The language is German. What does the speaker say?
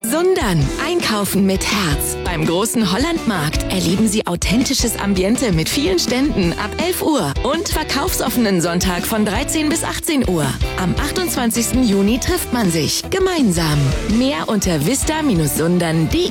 Sundern. Einkaufen mit Herz. Beim großen Hollandmarkt erleben Sie authentisches Ambiente mit vielen Ständen ab 11 Uhr und verkaufsoffenen Sonntag von 13 bis 18 Uhr. Am 28. Juni trifft man sich gemeinsam. Mehr unter vista-sundern.de.